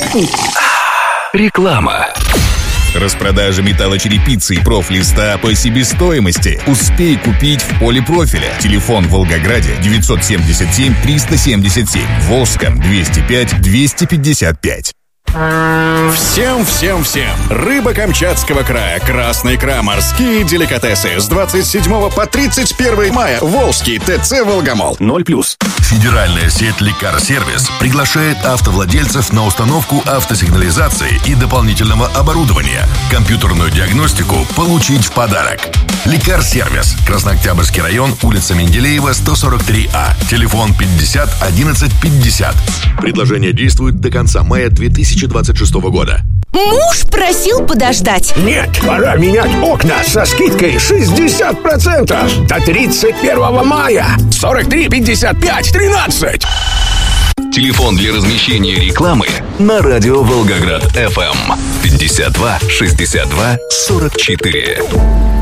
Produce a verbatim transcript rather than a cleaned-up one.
Реклама. Распродажа металлочерепицы и профлиста по себестоимости. Успей купить в Полипрофиле. Телефон в Волгограде девятьсот семьдесят семь триста семьдесят семь. Волжском двести пять двести пятьдесят пять. Всем, всем, всем! Рыба Камчатского края, красная икра, морские деликатесы. С двадцать седьмого по тридцать первое мая. Волжский ТЦ «Волгомол». ноль плюс. Федеральная сеть «Лекар-сервис» приглашает автовладельцев на установку автосигнализации и дополнительного оборудования. Компьютерную диагностику получить в подарок. «Лекар-сервис». Краснооктябрьский район, улица Менделеева, сто сорок три А. Телефон пятьдесят одиннадцать пятьдесят. Предложение действует до конца мая две тысячи двадцать шестого года. Муж просил подождать. Нет, пора менять окна со скидкой шестьдесят процентов до тридцать первого мая. сорок три пятьдесят пять тринадцать. Телефон для размещения рекламы на радио Волгоград эф эм пятьдесят два шестьдесят два сорок четыре.